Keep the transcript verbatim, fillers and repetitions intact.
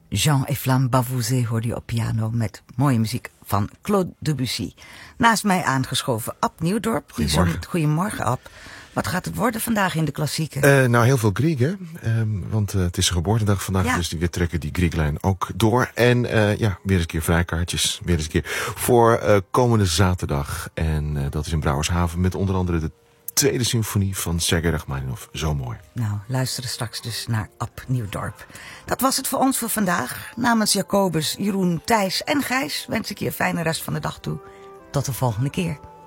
Jean et Flamme Bavouzé hoorde je op piano met mooie muziek van Claude Debussy. Naast mij aangeschoven Ab Nieuwdorp. Goedemorgen. Goedemorgen, Ab. Wat gaat het worden vandaag in de klassieken? Uh, nou, heel veel Griek, hè? Um, want uh, het is zijn geboortedag vandaag, ja. Dus we trekken die Grieklijn ook door. En uh, ja, weer eens een keer vrijkaartjes. Weer eens een keer voor uh, komende zaterdag. En uh, dat is in Brouwershaven met onder andere de tweede symfonie van Sergei Rachmaninov. Zo mooi. Nou, luisteren straks dus naar Ab Nieuwdorp. Dat was het voor ons voor vandaag. Namens Jacobus, Jeroen, Thijs en Gijs wens ik je een fijne rest van de dag toe. Tot de volgende keer.